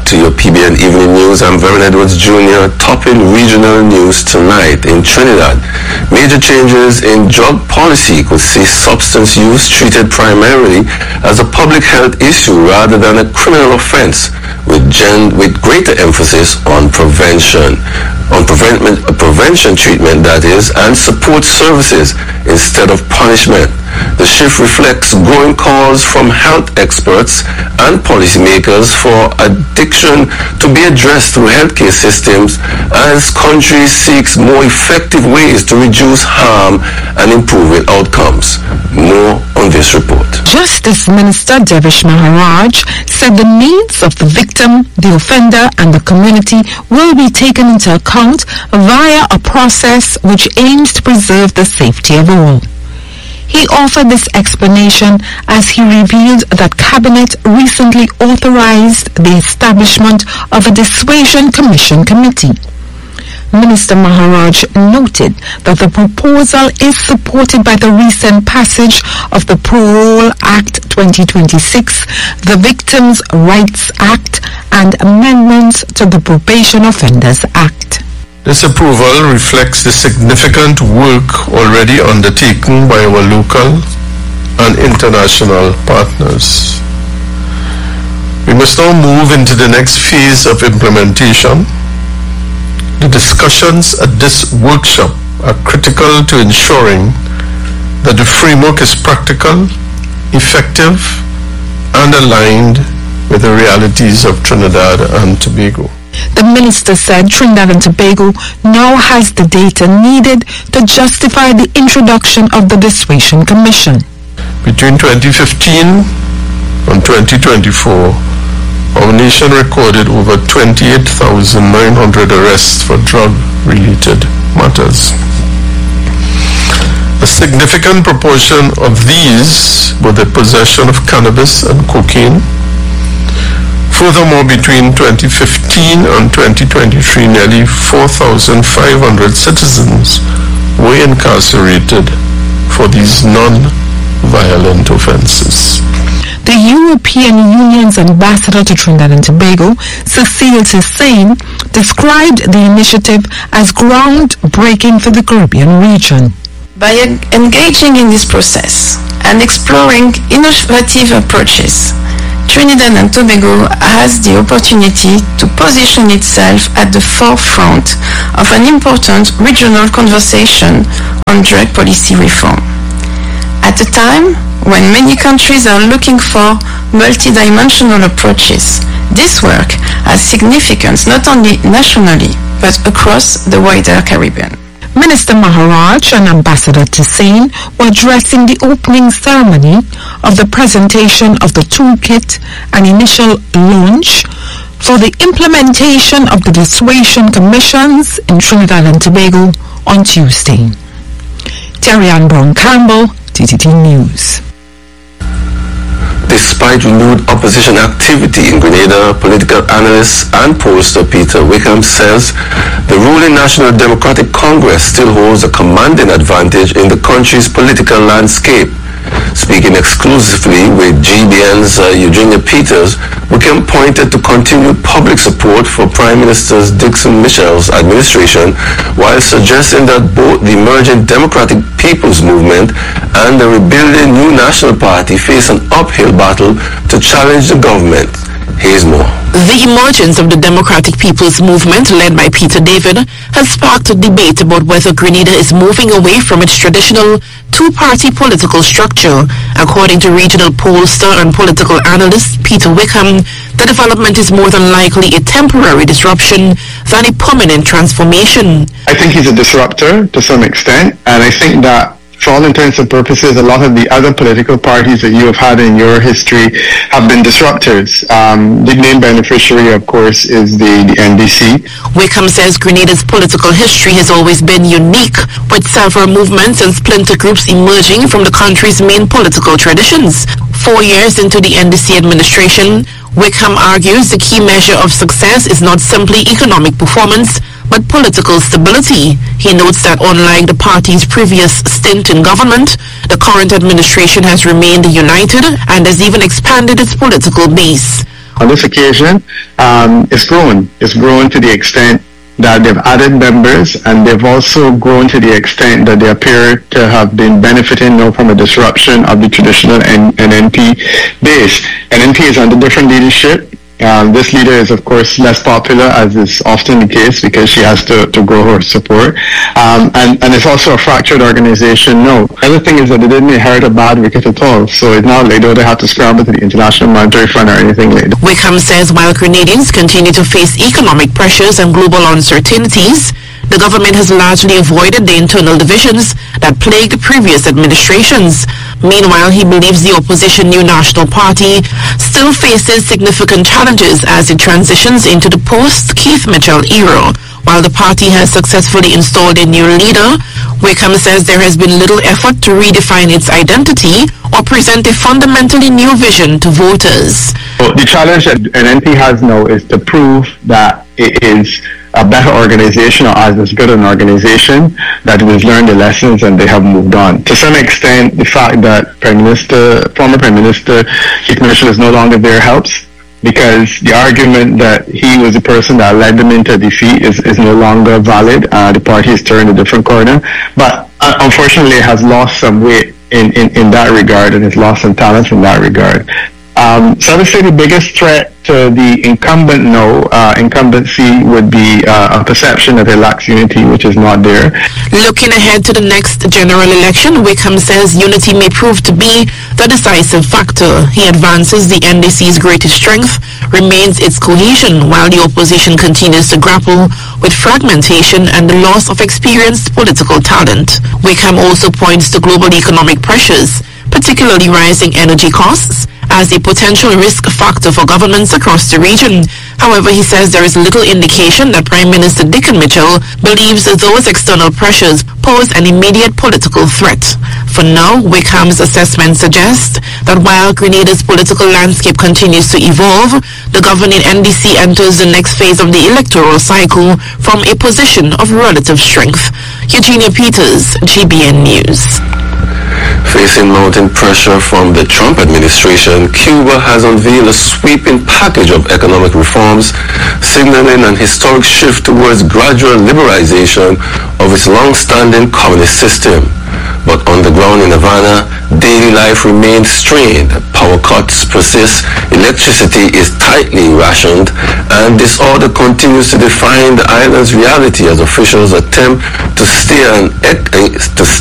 to your PBN Evening News. I'm Vernon Edwards Jr. Topping regional news tonight. In Trinidad, major changes in drug policy could see substance use treated primarily as a public health issue rather than a criminal offense, with greater emphasis on prevention treatment, that is, and support services instead of punishment. The shift reflects growing calls from health experts and policymakers for addiction to be addressed through healthcare systems as countries seek more effective ways to reduce harm and improve outcomes. More on this report. Justice Minister Devish Maharaj said the needs of the victim, the offender and the community will be taken into account via a process which aims to preserve the safety of all. He offered this explanation as he revealed that Cabinet recently authorized the establishment of a Dissuasion Commission committee. Minister Maharaj noted that the proposal is supported by the recent passage of the Parole Act 2026, the Victims' Rights Act, and amendments to the Probation Offenders Act. This approval reflects the significant work already undertaken by our local and international partners. We must now move into the next phase of implementation. The discussions at this workshop are critical to ensuring that the framework is practical, effective, and aligned with the realities of Trinidad and Tobago. The minister said Trinidad and Tobago now has the data needed to justify the introduction of the Dissuasion Commission. Between 2015 and 2024, our nation recorded over 28,900 arrests for drug-related matters. A significant proportion of these were the possession of cannabis and cocaine. Furthermore, between 2015 and 2023, nearly 4,500 citizens were incarcerated for these non-violent offenses. The European Union's ambassador to Trinidad and Tobago, Cecile Cissane, described the initiative as groundbreaking for the Caribbean region. By engaging in this process and exploring innovative approaches, Trinidad and Tobago has the opportunity to position itself at the forefront of an important regional conversation on drug policy reform. At a time when many countries are looking for multidimensional approaches, this work has significance not only nationally but across the wider Caribbean. Minister Maharaj and Ambassador Cissane were addressing the opening ceremony of the presentation of the toolkit and initial launch for the implementation of the Dissuasion Commissions in Trinidad and Tobago on Tuesday. Terry Ann Brown Campbell, TTT News. Despite renewed opposition activity in Grenada, political analyst and pollster Peter Wickham says the ruling National Democratic Congress still holds a commanding advantage in the country's political landscape. Speaking exclusively with GBN's Eugenia Peters, Wickham pointed to continued public support for Prime Minister Dixon Mitchell's administration, while suggesting that both the emerging Democratic People's Movement and the rebuilding New National Party face an uphill battle to challenge the government. Here's more. The emergence of the Democratic People's Movement, led by Peter David, has sparked a debate about whether Grenada is moving away from its traditional two-party political structure. According to regional pollster and political analyst Peter Wickham, the development is more than likely a temporary disruption than a permanent transformation. I think he's a disruptor to some extent, and I think that for all intents and purposes, a lot of the other political parties that you have had in your history have been disruptors. The main beneficiary, of course, is the NDC. Wickham says Grenada's political history has always been unique, with several movements and splinter groups emerging from the country's main political traditions. 4 years into the NDC administration, Wickham argues the key measure of success is not simply economic performance, but political stability. He notes that unlike the party's previous stint in government, the current administration has remained united and has even expanded its political base. On this occasion, it's grown. It's grown to the extent that they've added members, and they've also grown to the extent that they appear to have been benefiting now from a disruption of the traditional NNP base. NNP is under different leadership. This leader is, of course, less popular, as is often the case, because she has to grow her support. And it's also a fractured organization. No. The other thing is that they didn't inherit a bad wicket at all. So it's not like they have to scramble to the International Monetary Fund or anything like that. Wickham says while Grenadians continue to face economic pressures and global uncertainties, the government has largely avoided the internal divisions that plagued previous administrations. Meanwhile, he believes the opposition New National Party still faces significant challenges as it transitions into the post-Keith Mitchell era. While the party has successfully installed a new leader, Wickham says there has been little effort to redefine its identity or present a fundamentally new vision to voters. So the challenge that NNP has now is to prove that it is a better organization, or as good an organization, that has learned the lessons and they have moved on. To some extent, the fact that former Prime Minister Keith Mitchell is no longer there helps, because the argument that he was the person that led them into defeat is no longer valid. The party has turned a different corner, but unfortunately it has lost some weight in that regard, and it's lost some talent in that regard. So I would say the biggest threat to the incumbent incumbency would be a perception that it lacks unity, which is not there. Looking ahead to the next general election, Wickham says unity may prove to be the decisive factor. He advances the NDC's greatest strength remains its cohesion, while the opposition continues to grapple with fragmentation and the loss of experienced political talent. Wickham also points to global economic pressures, particularly rising energy costs, as a potential risk factor for governments across the region. However, he says there is little indication that Prime Minister Dickon Mitchell believes those external pressures pose an immediate political threat. For now, Wickham's assessment suggests that while Grenada's political landscape continues to evolve, the governing NDC enters the next phase of the electoral cycle from a position of relative strength. Eugenia Peters, GBN News. Facing mounting pressure from the Trump administration, Cuba has unveiled a sweeping package of economic reforms, signaling an historic shift towards gradual liberalization of its long-standing communist system. But on the ground in Havana, daily life remains strained. Power cuts persist, electricity is tightly rationed, and disorder continues to define the island's reality as officials attempt to steer